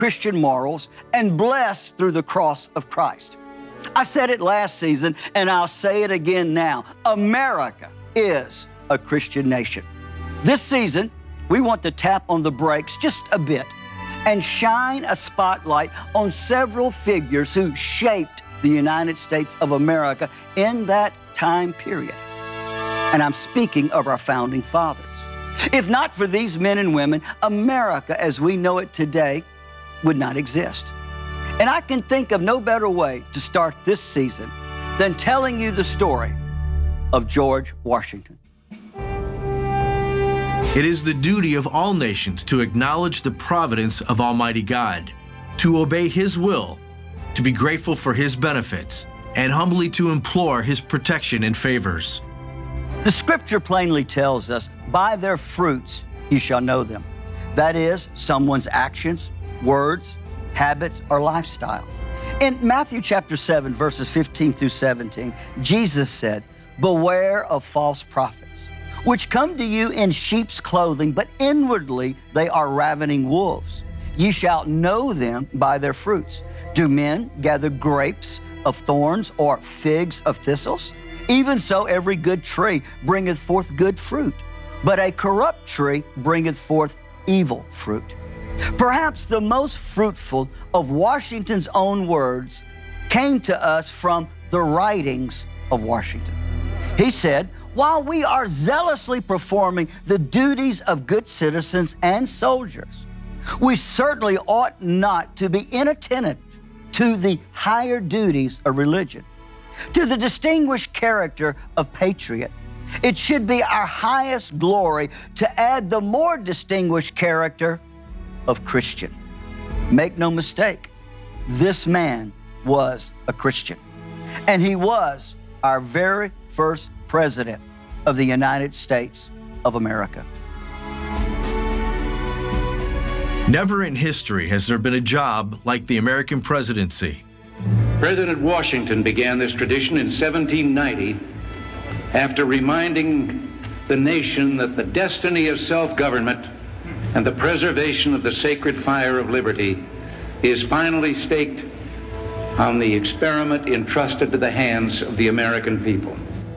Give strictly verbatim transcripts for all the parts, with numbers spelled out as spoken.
Christian morals and blessed through the cross of Christ. I said it last season, and I'll say it again now. America is a Christian nation. This season, we want to tap on the brakes just a bit and shine a spotlight on several figures who shaped the United States of America in that time period. And I'm speaking of our founding fathers. If not for these men and women, America as we know it today would not exist. And I can think of no better way to start this season than telling you the story of George Washington. It is the duty of all nations to acknowledge the providence of Almighty God, to obey His will, to be grateful for His benefits, and humbly to implore His protection and favors. The Scripture plainly tells us, by their fruits you shall know them. That is, someone's actions, words, habits, or lifestyle. In Matthew chapter seven, verses fifteen through seventeen, Jesus said, "Beware of false prophets, which come to you in sheep's clothing, but inwardly they are ravening wolves. Ye shall know them by their fruits. Do men gather grapes of thorns or figs of thistles? Even so every good tree bringeth forth good fruit, but a corrupt tree bringeth forth evil fruit." Perhaps the most fruitful of Washington's own words came to us from the writings of Washington. He said, "While we are zealously performing the duties of good citizens and soldiers, we certainly ought not to be inattentive to the higher duties of religion, to the distinguished character of patriot. It should be our highest glory to add the more distinguished character of Christian." Make no mistake, this man was a Christian, and he was our very first president of the United States of America. Never in history has there been a job like the American presidency. President Washington began this tradition in seventeen ninety after reminding the nation that the destiny of self-government and the preservation of the sacred fire of liberty is finally staked on the experiment entrusted to the hands of the American people.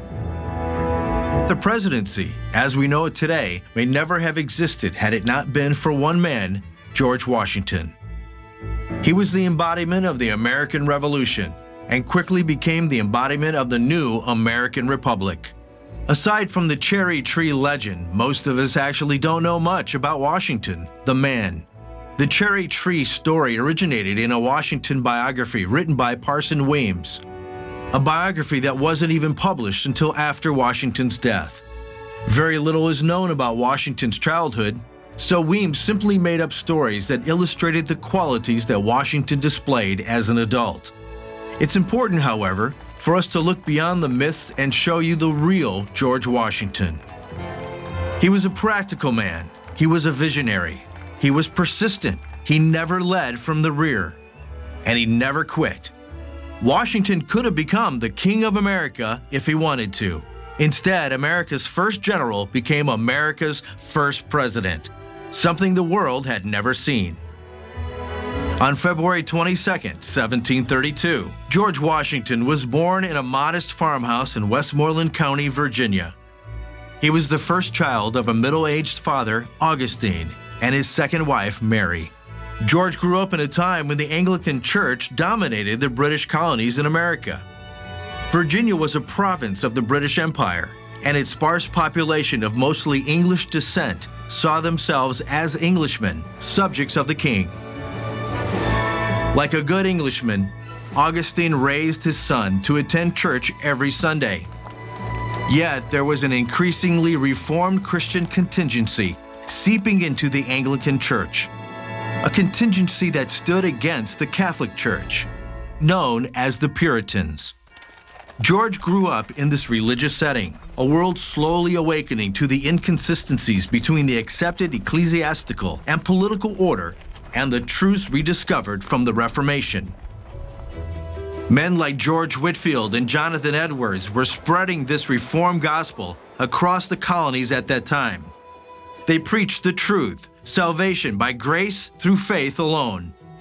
The presidency, as we know it today, may never have existed had it not been for one man, George Washington. He was the embodiment of the American Revolution and quickly became the embodiment of the new American Republic. Aside from the cherry tree legend, most of us actually don't know much about Washington, the man. The cherry tree story originated in a Washington biography written by Parson Weems, a biography that wasn't even published until after Washington's death. Very little is known about Washington's childhood, so Weems simply made up stories that illustrated the qualities that Washington displayed as an adult. It's important, however, for us to look beyond the myths and show you the real George Washington. He was a practical man. He was a visionary. He was persistent. He never led from the rear. And he never quit. Washington could have become the King of America if he wanted to. Instead, America's first general became America's first president, something the world had never seen. On February twenty-second, seventeen thirty-two, George Washington was born in a modest farmhouse in Westmoreland County, Virginia. He was the first child of a middle-aged father, Augustine, and his second wife, Mary. George grew up in a time when the Anglican Church dominated the British colonies in America. Virginia was a province of the British Empire, and its sparse population of mostly English descent saw themselves as Englishmen, subjects of the king. Like a good Englishman, Augustine raised his son to attend church every Sunday. Yet there was an increasingly reformed Christian contingency seeping into the Anglican Church, a contingency that stood against the Catholic Church, known as the Puritans. George grew up in this religious setting, a world slowly awakening to the inconsistencies between the accepted ecclesiastical and political order and the truths rediscovered from the Reformation. Men like George Whitefield and Jonathan Edwards were spreading this reformed gospel across the colonies at that time. They preached the truth, salvation by grace through faith alone,